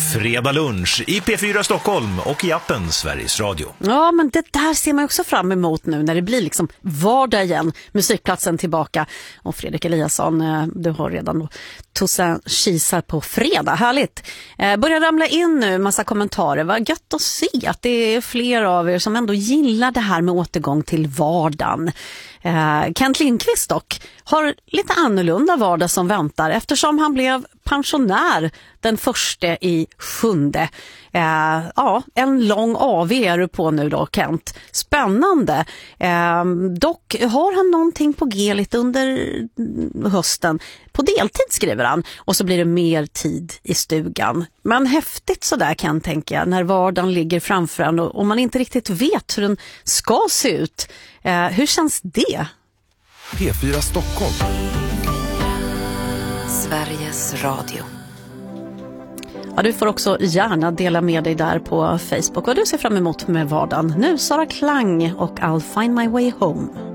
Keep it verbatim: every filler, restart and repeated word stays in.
Fredag lunch i P fyra Stockholm och i appen Sveriges Radio. Ja, men det där ser man också fram emot nu när det blir liksom vardag igen. Musikplatsen tillbaka. Och Fredrik Eliasson, du har redan Toussaint Kisar på fredag. Härligt. Börjar ramla in nu massa kommentarer. Vad gött att se att det är fler av er som ändå gillar det här med återgång till vardagen. Eh, Kent Lindqvist dock har lite annorlunda vardag som väntar eftersom han blev pensionär den första i sjunde. Eh, ja, en lång A V är du på nu då, Kent. Spännande. Eh, dock har han någonting på G lite under hösten. På deltid skriver han. Och så blir det mer tid i stugan. Men häftigt sådär, Kent, tänker jag. När vardagen ligger framför en och, och man inte riktigt vet hur den ska se ut. Eh, hur känns det? P fyra Stockholm. Sveriges Radio. Ja, du får också gärna dela med dig där på Facebook. Och du ser fram emot med vardagen. Nu Sara Klang och I'll find my way home.